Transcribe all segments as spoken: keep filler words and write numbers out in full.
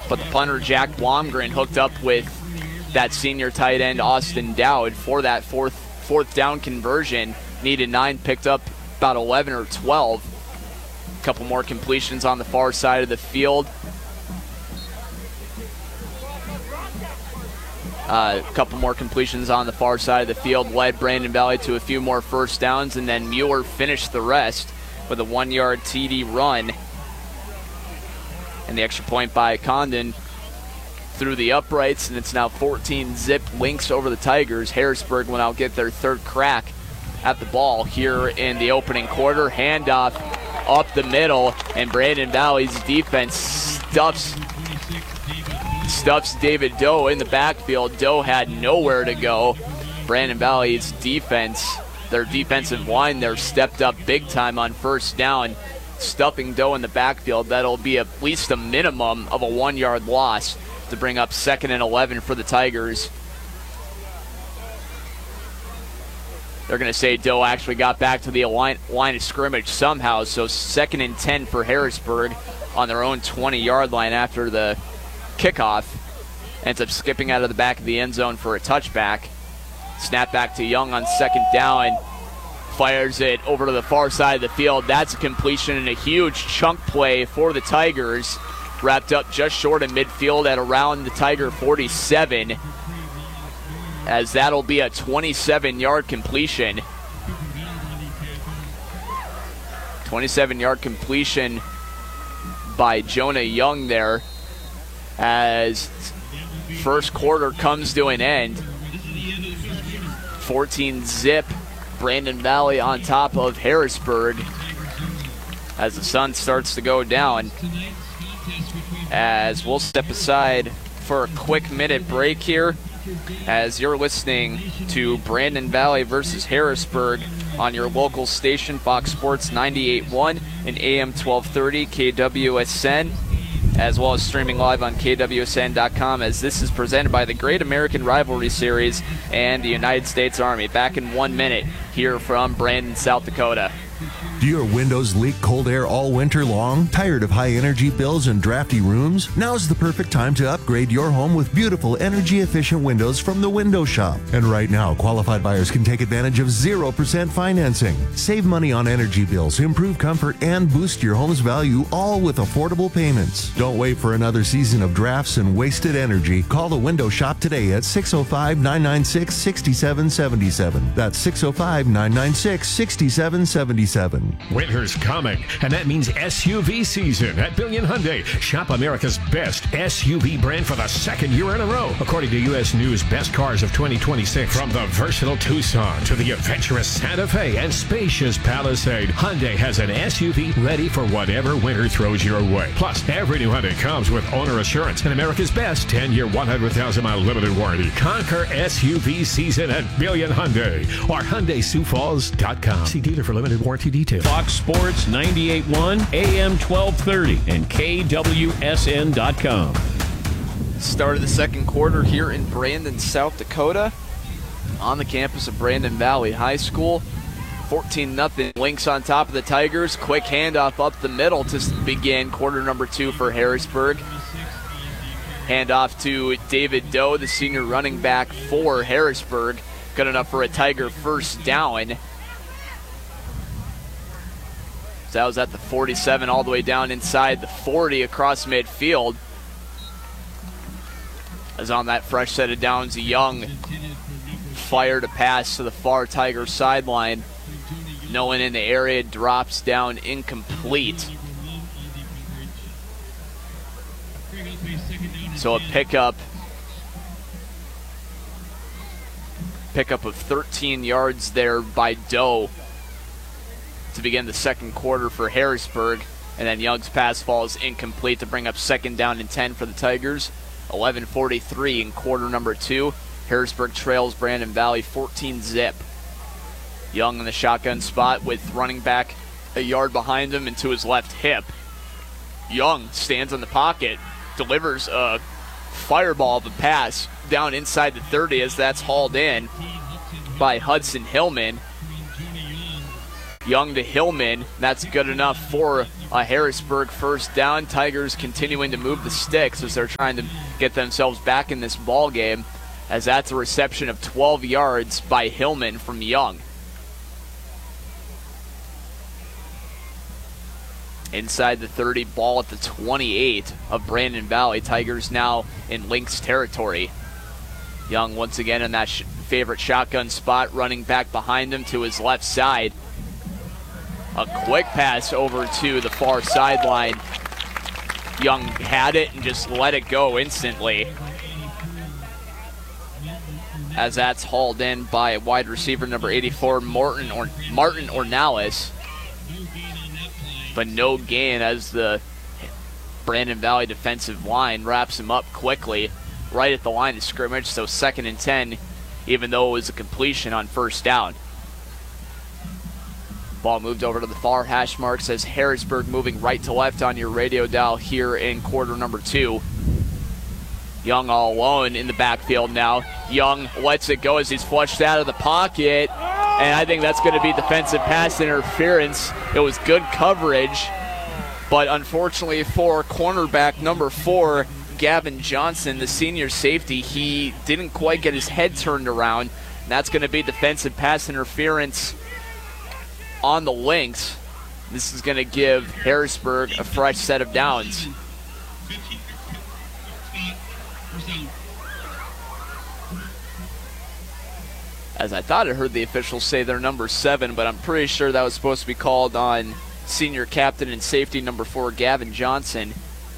But the punter, Jack Blomgren, hooked up with that senior tight end, Austin Dowd, for that fourth fourth down conversion. Needed nine, picked up about eleven or twelve. A couple more completions on the far side of the field. Uh, a couple more completions on the far side of the field led Brandon Valley to a few more first downs, and then Mueller finished the rest with a one-yard T D run. And the extra point by Condon through the uprights, and it's now fourteen zip Lynx over the Tigers. Harrisburg will now get their third crack at the ball here in the opening quarter. Handoff up the middle, and Brandon Valley's defense stuffs stuffs David Doe in the backfield. Doe had nowhere to go. Brandon Valley's defense, their defensive line there, stepped up big time on first down, stuffing Doe in the backfield. That'll be at least a minimum of a one-yard loss to bring up second and eleven for the Tigers. They're going to say Doe actually got back to the line, line of scrimmage somehow, so second and ten for Harrisburg on their own twenty-yard line after the kickoff. Ends up skipping out of the back of the end zone for a touchback. Snap back to Young on second down. Fires it over to the far side of the field. That's a completion and a huge chunk play for the Tigers. Wrapped up just short of midfield at around the Tiger forty-seven. As that'll be a twenty-seven-yard completion. twenty-seven-yard completion by Jonah Young there. As first quarter comes to an end. fourteen zip. Brandon Valley on top of Harrisburg as the sun starts to go down. As we'll step aside for a quick minute break here, as you're listening to Brandon Valley versus Harrisburg on your local station, Fox Sports ninety-eight point one and A M twelve thirty K W S N, as well as streaming live on K W S N dot com, as this is presented by the Great American Rivalry Series and the United States Army. Back in one minute here from Brandon, South Dakota. Do your windows leak cold air all winter long? Tired of high energy bills and drafty rooms? Now's the perfect time to upgrade your home with beautiful energy efficient windows from the Window Shop. And right now, qualified buyers can take advantage of zero percent financing. Save money on energy bills, improve comfort, and boost your home's value, all with affordable payments. Don't wait for another season of drafts and wasted energy. Call the Window Shop today at six oh five, nine nine six, six seven seven seven. That's six oh five, nine nine six, six seven seven seven. Winter's coming, and that means S U V season at Billion Hyundai. Shop America's best S U V brand for the second year in a row, according to U S News Best Cars of twenty twenty-six. From the versatile Tucson to the adventurous Santa Fe and spacious Palisade, Hyundai has an S U V ready for whatever winter throws your way. Plus, every new Hyundai comes with owner assurance and America's best ten-year, one hundred thousand mile limited warranty. Conquer S U V season at Billion Hyundai or Hyundai Sioux Falls dot com. See dealer for limited warranty details. Fox Sports ninety-eight point one, A M twelve thirty, and K W S N dot com. Start of the second quarter here in Brandon, South Dakota, on the campus of Brandon Valley High School. fourteen nothing. Lynx on top of the Tigers. Quick handoff up the middle to begin quarter number two for Harrisburg. Handoff to David Doe, the senior running back for Harrisburg. Good enough for a Tiger first down. So that was at the forty-seven, all the way down inside the forty across midfield. As on that fresh set of downs, Young fired a pass to the far Tiger sideline. No one in the area, drops down incomplete. So a pickup. Pickup of thirteen yards there by Doe to begin the second quarter for Harrisburg, and then Young's pass falls incomplete to bring up second down and ten for the Tigers. eleven forty-three in quarter number two. Harrisburg trails Brandon Valley fourteen zip. Young in the shotgun spot with running back a yard behind him and to his left hip. Young stands in the pocket, delivers a fireball of a pass down inside the thirty as that's hauled in by Hudson Hillman. Young to Hillman, that's good enough for a Harrisburg first down. Tigers continuing to move the sticks as they're trying to get themselves back in this ball game, as that's a reception of twelve yards by Hillman from Young. Inside the thirty, ball at the twenty-eight of Brandon Valley. Tigers now in Lynx territory. Young once again in that sh- favorite shotgun spot, running back behind him to his left side. A quick pass over to the far sideline. Young had it and just let it go instantly, as that's hauled in by wide receiver number eighty-four, Martin or Martin Ornalis. But no gain as the Brandon Valley defensive line wraps him up quickly right at the line of scrimmage. So second and ten, even though it was a completion on first down. Ball moved over to the far hash marks as Harrisburg moving right to left on your radio dial here in quarter number two. Young all alone in the backfield now. Young lets it go as he's flushed out of the pocket. And I think that's going to be defensive pass interference. It was good coverage, but unfortunately for cornerback number four, Gavin Johnson, the senior safety, he didn't quite get his head turned around. And that's going to be defensive pass interference on the Lynx. This is going to give Harrisburg a fresh set of downs. As I thought I heard the officials say they're number seven, but I'm pretty sure that was supposed to be called on senior captain and safety number four, Gavin Johnson.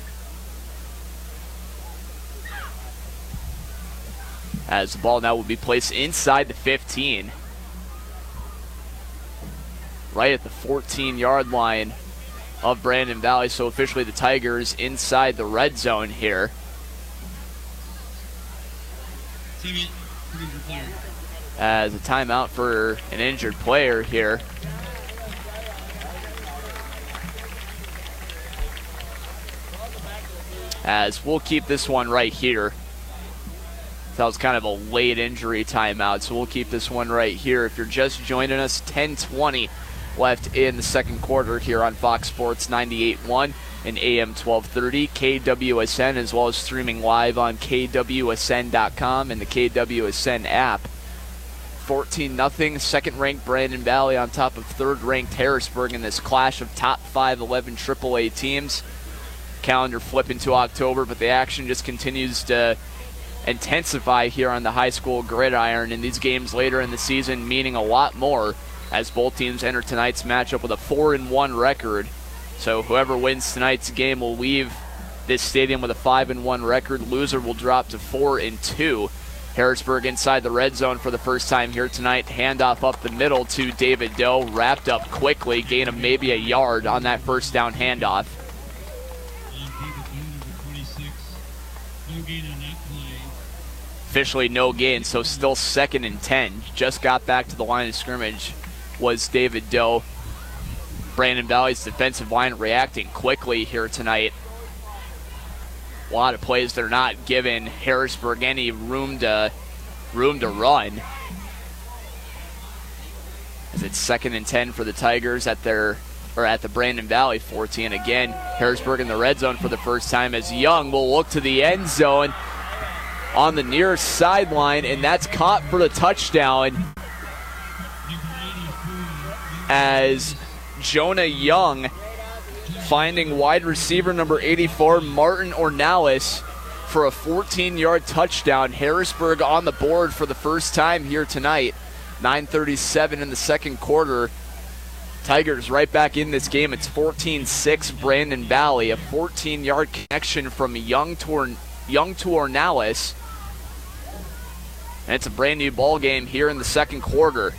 As the ball now will be placed inside the fifteen. Right at the fourteen-yard line of Brandon Valley, so officially the Tigers inside the red zone here. As a timeout for an injured player here. As we'll keep this one right here. That was kind of a late injury timeout, so we'll keep this one right here. If you're just joining us, ten twenty left in the second quarter here on Fox Sports ninety-eight point one and A M twelve thirty, K W S N, as well as streaming live on K W S N dot com and the K W S N app. fourteen nothing, second-ranked Brandon Valley on top of third-ranked Harrisburg in this clash of top five eleven triple A teams. Calendar flip into October, but the action just continues to intensify here on the high school gridiron, and these games later in the season meaning a lot more as both teams enter tonight's matchup with a four and one record. So whoever wins tonight's game will leave this stadium with a five and one record. Loser will drop to four and two. Harrisburg inside the red zone for the first time here tonight. Handoff up the middle to David Doe. Wrapped up quickly. Gain of maybe a yard on that first down handoff. Officially no gain, so still second and ten. Just got back to the line of scrimmage was David Doe. Brandon Valley's defensive line reacting quickly here tonight. A lot of plays that are not giving Harrisburg any room to room to run. As it's second and ten for the Tigers at their or at the Brandon Valley fourteen. Again, Harrisburg in the red zone for the first time as Young will look to the end zone on the near sideline, and that's caught for the touchdown as Jonah Young finding wide receiver number eighty-four, Martin Ornalis, for a fourteen-yard touchdown. Harrisburg on the board for the first time here tonight. nine thirty-seven in the second quarter. Tigers right back in this game. It's fourteen six Brandon Valley. A fourteen-yard connection from Young to, Young to Ornalis. And it's a brand new ball game here in the second quarter.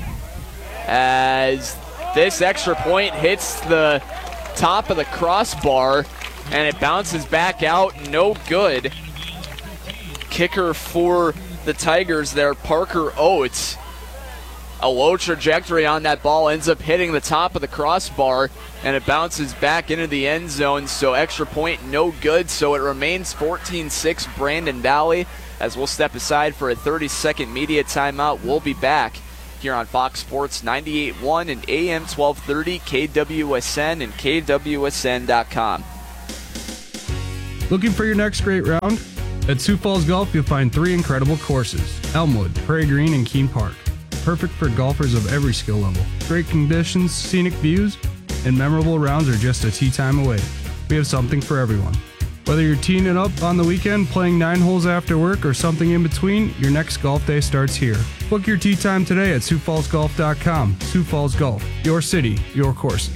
As this extra point hits the top of the crossbar and it bounces back out, no good. Kicker for the Tigers there, Parker Oates. A low trajectory on that ball, ends up hitting the top of the crossbar, and it bounces back into the end zone, so extra point no good, so it remains fourteen six Brandon Valley. As we'll step aside for a thirty-second media timeout, we'll be back here on Fox Sports ninety-eight point one and A M twelve thirty, K W S N and K W S N dot com. Looking for your next great round? At Sioux Falls Golf, you'll find three incredible courses: Elmwood, Prairie Green, and Keene Park. Perfect for golfers of every skill level. Great conditions, scenic views, and memorable rounds are just a tee time away. We have something for everyone. Whether you're teeing it up on the weekend, playing nine holes after work, or something in between, your next golf day starts here. Book your tee time today at Sioux Falls Golf dot com. Sioux Falls Golf, your city, your courses.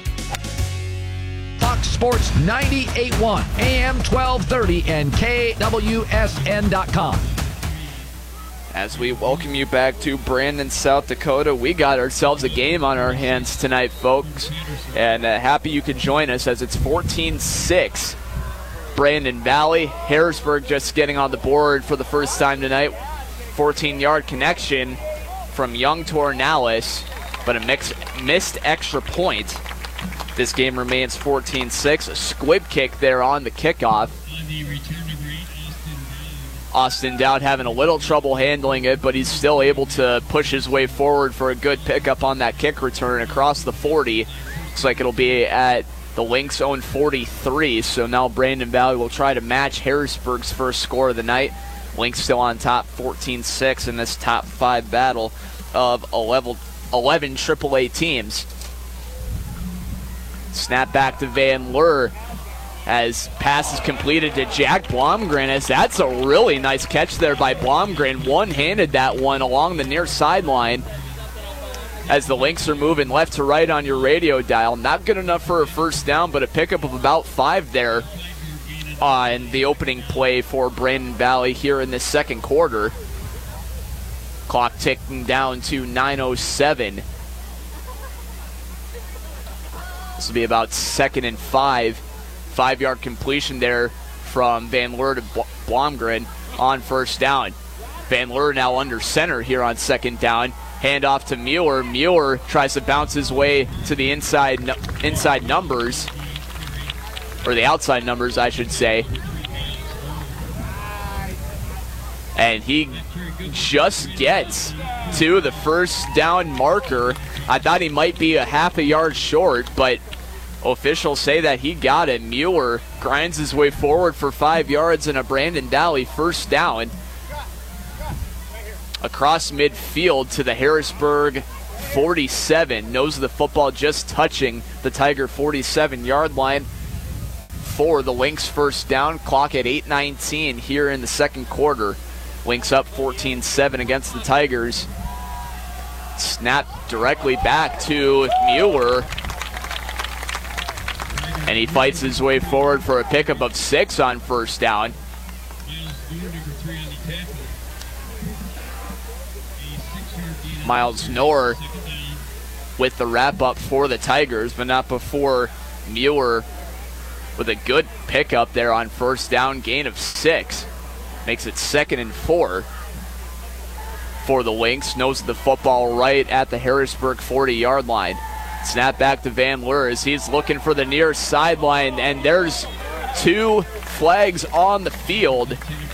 Fox Sports ninety-eight point one, A M twelve thirty, and K W S N dot com. As we welcome you back to Brandon, South Dakota, we got ourselves a game on our hands tonight, folks, and uh, happy you could join us as it's fourteen six. Brandon Valley, Harrisburg just getting on the board for the first time tonight. fourteen-yard connection from Young Tornalis, but a mix, missed extra point. This game remains fourteen six. A squib kick there on the kickoff. Austin Dowd having a little trouble handling it, but he's still able to push his way forward for a good pickup on that kick return across the forty. Looks like it'll be at the Lynx' own forty-three, so now Brandon Valley will try to match Harrisburg's first score of the night. Lynx still on top fourteen six in this top five battle of eleven triple A teams. Snap back to Van Leur as pass is completed to Jack Blomgren, as that's a really nice catch there by Blomgren. One-handed that one along the near sideline as the Lynx are moving left to right on your radio dial. Not good enough for a first down, but a pickup of about five there on the opening play for Brandon Valley here in this second quarter. Clock ticking down to nine oh seven. This will be about second and five. Five-yard completion there from Van Leur to Blomgren on first down. Van Leur now under center here on second down. Hand off to Mueller. Mueller tries to bounce his way to the inside inside numbers, or the outside numbers, I should say. And he just gets to the first down marker. I thought he might be a half a yard short, but officials say that he got it. Mueller grinds his way forward for five yards and a Brandon Valley first down. Across midfield to the Harrisburg forty-seven. Nose of the football just touching the Tiger forty-seven-yard line for the Lynx first down. Clock at eight nineteen here in the second quarter. Lynx up fourteen seven against the Tigers. Snap directly back to Mueller. And he fights his way forward for a pickup of six on first down. Miles Knorr with the wrap-up for the Tigers, but not before Mueller with a good pickup there on first down, gain of six. Makes it second and four for the Lynx. Nose of the football right at the Harrisburg forty-yard line. Snap back to Van Leur as he's looking for the near sideline, and there's two flags on the field.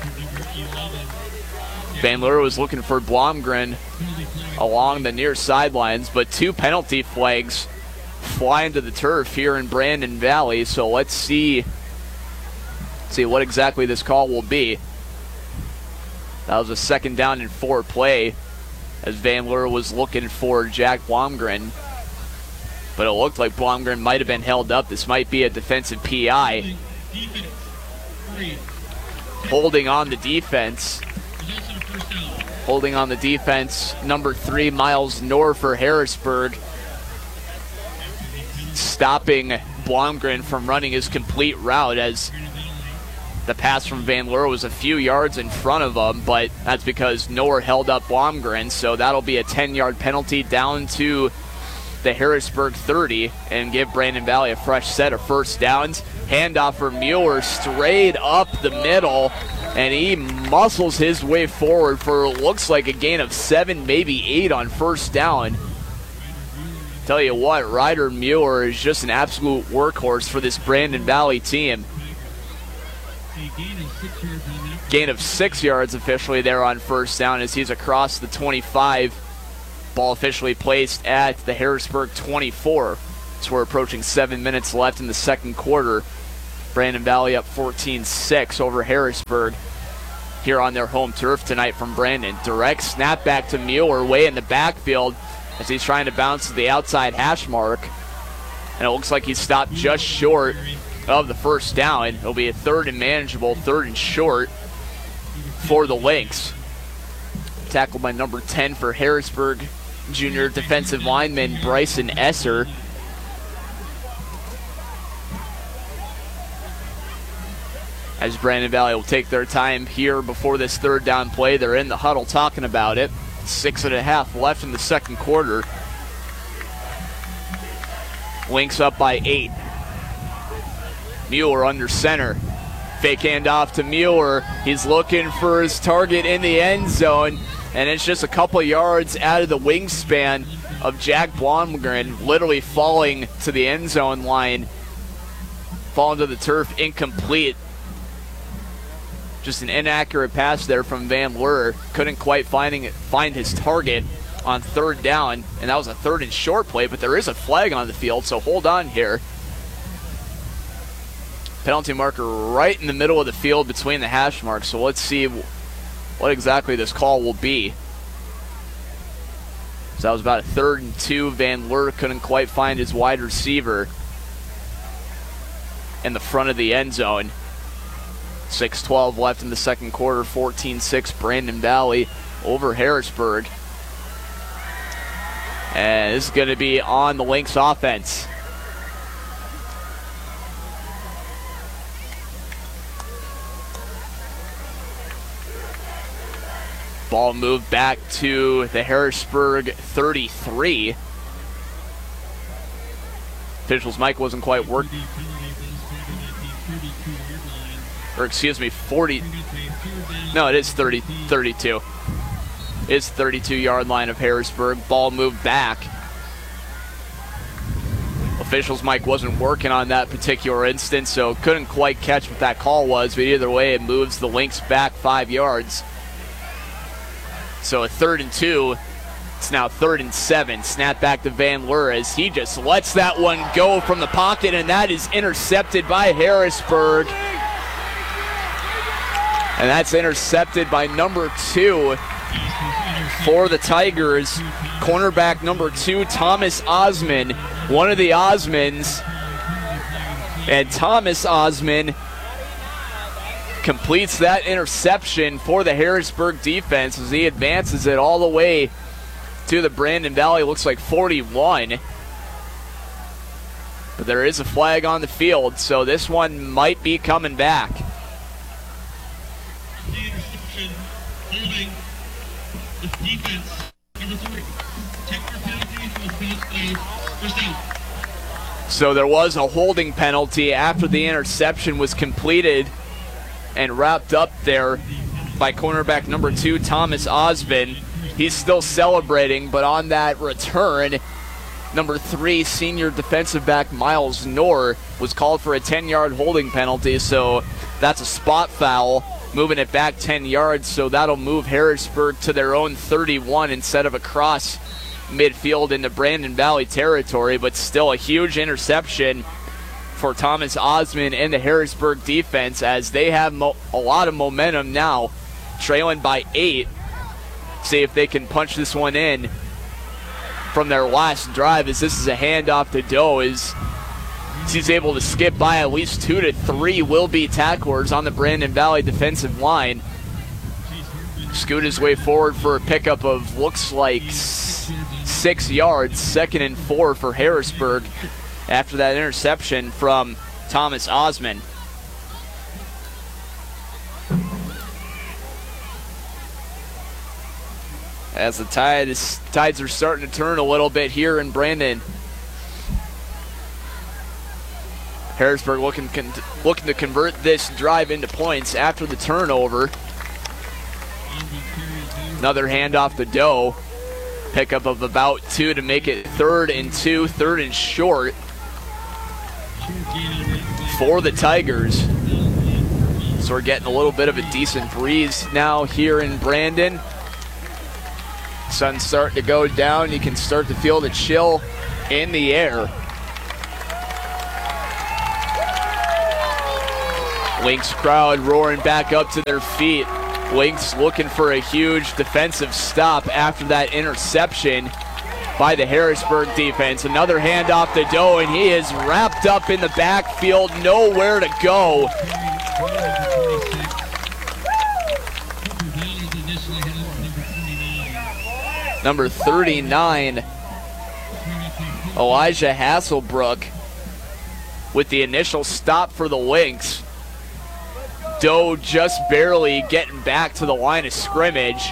Van Leur was looking for Blomgren along the near sidelines, but two penalty flags flying to the turf here in Brandon Valley. So let's see, see what exactly this call will be. That was a second down and four play as Van Leur was looking for Jack Blomgren. But it looked like Blomgren might have been held up. This might be a defensive P I. Holding on the defense. Holding on the defense, number three, Miles Knorr for Harrisburg. Stopping Blomgren from running his complete route as the pass from Van Leur was a few yards in front of him, but that's because Knorr held up Blomgren, so that'll be a ten-yard penalty down to the Harrisburg thirty and give Brandon Valley a fresh set of first downs. Handoff for Mueller straight up the middle, and he muscles his way forward for what looks like a gain of seven, maybe eight on first down. Tell you what, Ryder Mueller is just an absolute workhorse for this Brandon Valley team. Gain of six yards officially there on first down as he's across the twenty-five Ball officially placed at the Harrisburg twenty-four. So we're approaching seven minutes left in the second quarter. Brandon Valley up fourteen six over Harrisburg here on their home turf tonight from Brandon. Direct snap back to Mueller way in the backfield as he's trying to bounce to the outside hash mark. And it looks like he's stopped just short of the first down. It'll be a third and manageable, third and short for the Lynx. Tackled by number ten for Harrisburg, junior defensive lineman Bryson Esser. As Brandon Valley will take their time here before this third down play. They're in the huddle talking about it. Six and a half left in the second quarter. Lynx up by eight. Mueller under center. Fake handoff to Mueller. He's looking for his target in the end zone, and it's just a couple yards out of the wingspan of Jack Blomgren, literally falling to the end zone line. Falling to the turf, incomplete. Just an inaccurate pass there from Van Leur. Couldn't quite finding it, find his target on third down, and that was a third and short play, but there is a flag on the field, so hold on here. Penalty marker right in the middle of the field between the hash marks, so let's see what exactly this call will be. So that was about a third and two. Van Leur couldn't quite find his wide receiver in the front of the end zone. six twelve left in the second quarter, fourteen six Brandon Valley over Harrisburg. And this is going to be on the Lynx offense. Ball moved back to the Harrisburg thirty-three. Officials' mic wasn't quite working. Or excuse me, forty. No, it is thirty, thirty-two. It's thirty-two yard line of Harrisburg. Ball moved back. Officials' mic wasn't working on that particular instance, so couldn't quite catch what that call was, but either way, it moves the Lynx back five yards. So a third and two. It's now third and seven. Snap back to Van Leur as he just lets that one go from the pocket, and that is intercepted by Harrisburg. And that's intercepted by number two for the Tigers. Cornerback number two, Thomas Osman, one of the Osmans. And Thomas Osman completes that interception for the Harrisburg defense as he advances it all the way to the Brandon Valley. Looks like forty-one. But there is a flag on the field, so this one might be coming back. So there was a holding penalty after the interception was completed and wrapped up there by cornerback number two, Thomas Osman. He's still celebrating, but on that return, number three, senior defensive back Miles Knorr was called for a ten yard holding penalty, so that's a spot foul, moving it back ten yards, so that'll move Harrisburg to their own thirty-one instead of across midfield into Brandon Valley territory, but still a huge interception for Thomas Osman and the Harrisburg defense as they have mo- a lot of momentum now, trailing by eight. See if they can punch this one in from their last drive, as this is a handoff to Doe as he's able to skip by at least two to three will-be tacklers on the Brandon Valley defensive line. Scoot his way forward for a pickup of looks like six yards, second and four for Harrisburg after that interception from Thomas Osman. As the tides, tides are starting to turn a little bit here in Brandon. Harrisburg looking con- looking to convert this drive into points after the turnover. Another handoff to Doe. Pickup of about two to make it third and two, third and short for the Tigers. So we're getting a little bit of a decent breeze now here in Brandon. Sun's starting to go down. You can start to feel the chill in the air. Lynx crowd roaring back up to their feet. Lynx looking for a huge defensive stop after that interception by the Harrisburg defense. Another handoff to Doe, and he is wrapped up in the backfield, nowhere to go. Number thirty-nine, Elijah Hasselbrook, with the initial stop for the Lynx. Doe just barely getting back to the line of scrimmage.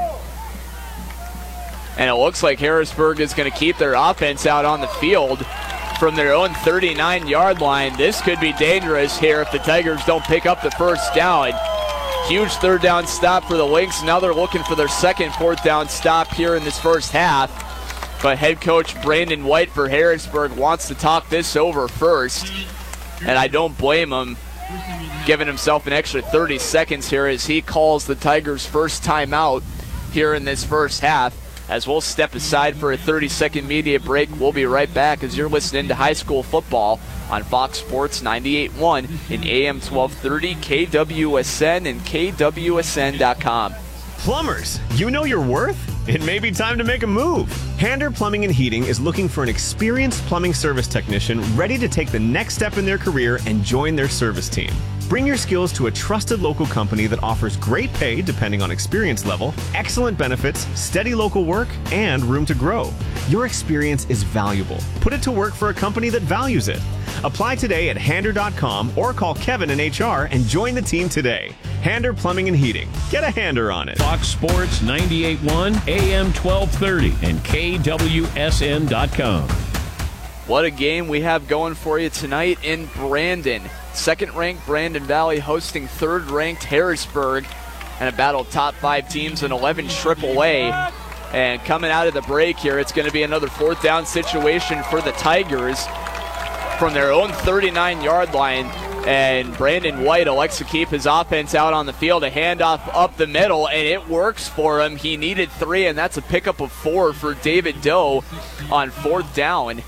And it looks like Harrisburg is going to keep their offense out on the field from their own thirty-nine-yard line. This could be dangerous here if the Tigers don't pick up the first down. Huge third down stop for the Lynx. Now they're looking for their second fourth down stop here in this first half. But head coach Brandon White for Harrisburg wants to talk this over first. And I don't blame him, giving himself an extra thirty seconds here as he calls the Tigers' first timeout here in this first half. As we'll step aside for a thirty-second media break, we'll be right back as you're listening to High School Football on Fox Sports ninety-eight point one in A M twelve thirty, K W S N, and K W S N dot com. Plumbers, you know your worth? It may be time to make a move. Hander Plumbing and Heating is looking for an experienced plumbing service technician ready to take the next step in their career and join their service team. Bring your skills to a trusted local company that offers great pay depending on experience level, excellent benefits, steady local work, and room to grow. Your experience is valuable. Put it to work for a company that values it. Apply today at hander dot com or call Kevin in H R and join the team today. Hander Plumbing and Heating. Get a hander on it. Fox Sports ninety-eight point one, A M twelve thirty, and K W S N dot com. What a game we have going for you tonight in Brandon. Second-ranked Brandon Valley hosting third-ranked Harrisburg, and a battle of top five teams in eleven triple A. And coming out of the break here, it's going to be another fourth down situation for the Tigers from their own thirty-nine-yard line. And Brandon White elects to keep his offense out on the field, a handoff up the middle, and it works for him. He needed three, and that's a pickup of four for David Doe on fourth down.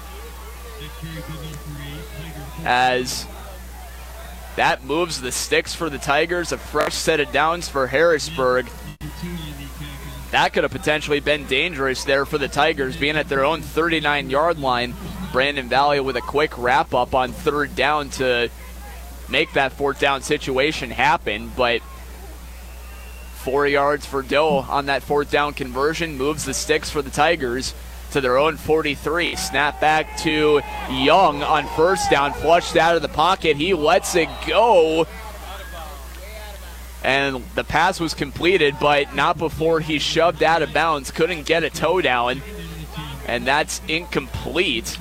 As that moves the sticks for the Tigers, a fresh set of downs for Harrisburg. That could have potentially been dangerous there for the Tigers, being at their own thirty-nine-yard line. Brandon Valley with a quick wrap-up on third down to make that fourth down situation happen, but four yards for Doe on that fourth down conversion moves the sticks for the Tigers to their own forty-three. Snap back to Young on first down, flushed out of the pocket. He lets it go, and the pass was completed, but not before he shoved out of bounds. Couldn't get a toe down, and that's incomplete.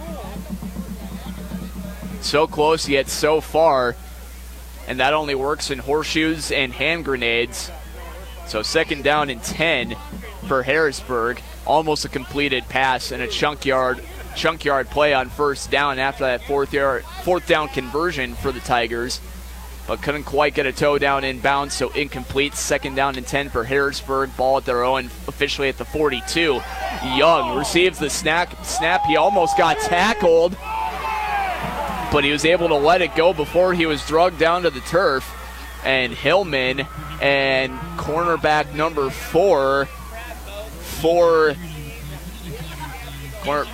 So close yet so far, and that only works in horseshoes and hand grenades. So second down and ten for Harrisburg. Almost a completed pass and a chunk yard, chunk yard play on first down after that fourth yard, fourth down conversion for the Tigers, but couldn't quite get a toe down inbounds, so incomplete. Second down and ten for Harrisburg. Ball at their own, officially at the forty-two. Young receives the snap. Snap. He almost got tackled, but he was able to let it go before he was dragged down to the turf. And Hillman and cornerback number four for corner,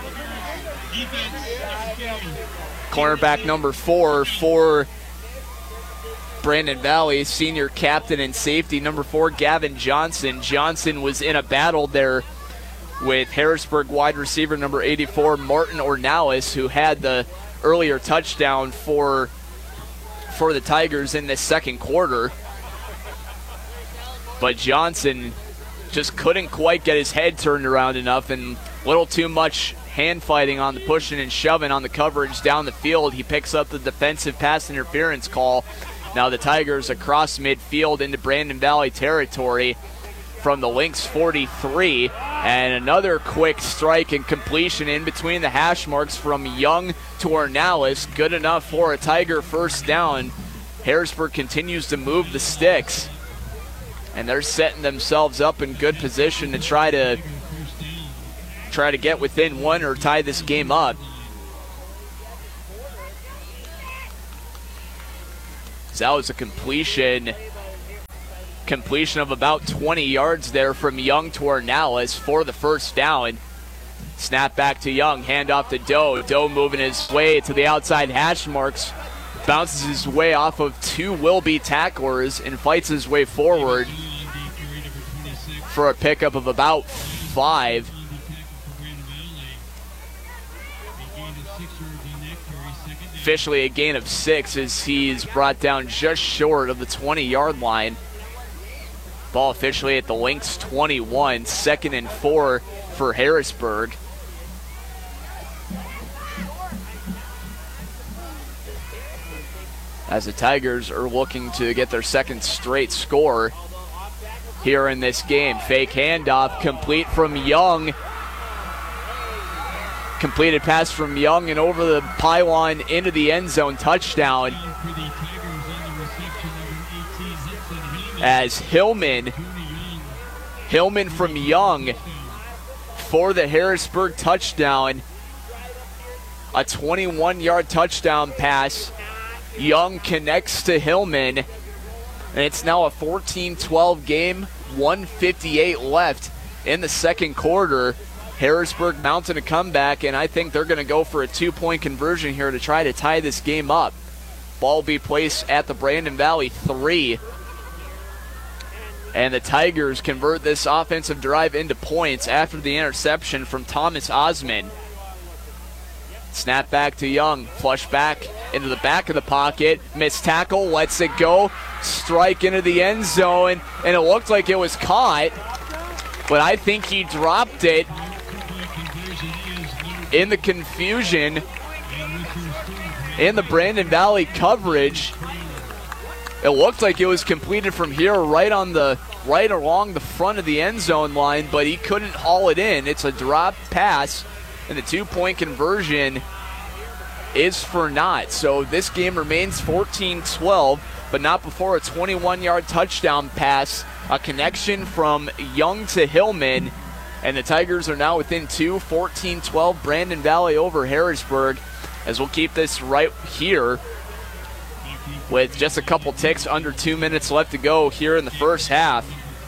cornerback number four for Brandon Valley, senior captain and safety number four, Gavin Johnson. Johnson was in a battle there with Harrisburg wide receiver number eighty-four, Martin Ornalis, who had the earlier touchdown for for the Tigers in this second quarter. But Johnson just couldn't quite get his head turned around enough, and a little too much hand fighting on the pushing and shoving on the coverage down the field. He picks up the defensive pass interference call. Now the Tigers across midfield into Brandon Valley territory from the Lynx forty-three, and another quick strike and completion in between the hash marks from Young to Ornalis. Good enough for a Tiger first down. Harrisburg continues to move the sticks And they're setting themselves up in good position to try to try to get within one or tie this game up. So that was a completion. Completion of about twenty yards there from Young to Ornelas for the first down. Snap back to Young, hand off to Doe. Doe moving his way to the outside hash marks. Bounces his way off of two will-be tacklers and fights his way forward for a pickup of about five. Officially a gain of six as he's brought down just short of the twenty-yard line. Ball officially at the Lynx twenty-one, second and four for Harrisburg. As the Tigers are looking to get their second straight score here in this game. Fake handoff, complete from Young. Completed pass from Young and over the pylon into the end zone, touchdown. As Hillman, Hillman from Young for the Harrisburg touchdown. A twenty-one-yard touchdown pass. Young connects to Hillman, and it's now a fourteen twelve game, one fifty-eight left in the second quarter. Harrisburg mounting a comeback, and I think they're going to go for a two-point conversion here to try to tie this game up. Ball will be placed at the Brandon Valley three. And the Tigers convert this offensive drive into points after the interception from Thomas Osman. Snap back to Young, flush back into the back of the pocket, missed tackle, lets it go, strike into the end zone, and it looked like it was caught, but I think he dropped it in the confusion in the Brandon Valley coverage. It looked like it was completed from here right on the right along the front of the end zone line, but he couldn't haul it in. It's a drop pass, and the two-point conversion is for naught. So this game remains fourteen twelve, but not before a twenty-one-yard touchdown pass, a connection from Young to Hillman, and the Tigers are now within two, fourteen twelve, Brandon Valley over Harrisburg, as we'll keep this right here with just a couple ticks, under two minutes left to go here in the first half.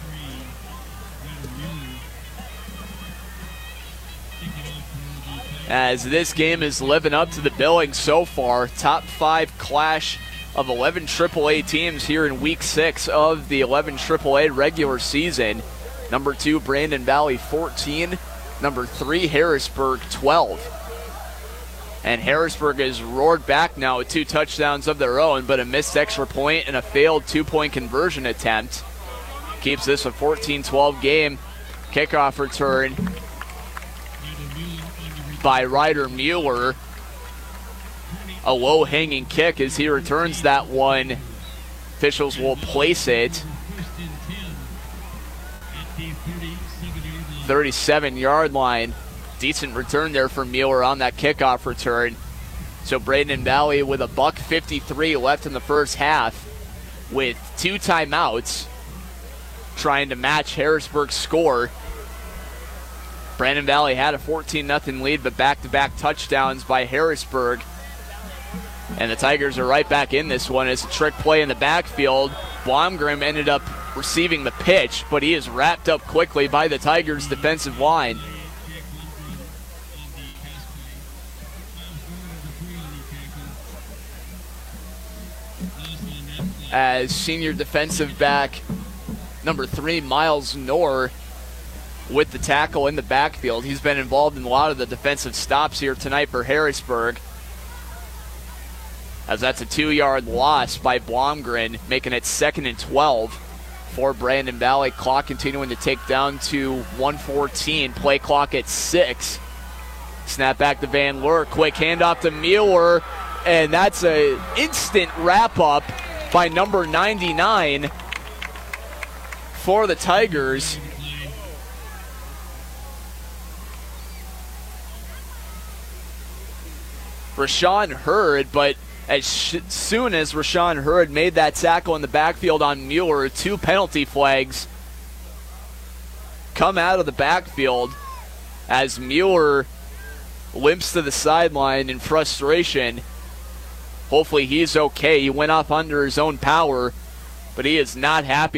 As this game is living up to the billing so far, top five clash of eleven triple A teams here in week six of the eleven triple A regular season. Number two, Brandon Valley fourteen. Number three, Harrisburg twelve. And Harrisburg has roared back now with two touchdowns of their own, but a missed extra point and a failed two-point conversion attempt keeps this a fourteen twelve game. Kickoff return by Ryder Mueller. A low-hanging kick as he returns that one. Officials will place it. thirty-seven-yard line. Decent return there for Mueller on that kickoff return. So Brandon Valley with a buck fifty-three left in the first half with two timeouts trying to match Harrisburg's score. Brandon Valley had a fourteen nothing lead, but back-to-back touchdowns by Harrisburg. And the Tigers are right back in this one. It's a trick play in the backfield. Blomgren ended up receiving the pitch, but he is wrapped up quickly by the Tigers' defensive line. As senior defensive back number three, Miles Knorr, with the tackle in the backfield. He's been involved in a lot of the defensive stops here tonight for Harrisburg, as that's a two-yard loss by Blomgren, making it second and twelve for Brandon Valley. Clock continuing to tick down to one fourteen. Play clock at six. Snap back to Van Leur. Quick handoff to Mueller, and that's an instant wrap-up by number ninety-nine for the Tigers. Rashawn Hurd, but as sh- soon as Rashawn Hurd made that tackle in the backfield on Mueller, two penalty flags come out of the backfield as Mueller limps to the sideline in frustration. Hopefully he's okay. He went off under his own power, but he is not happy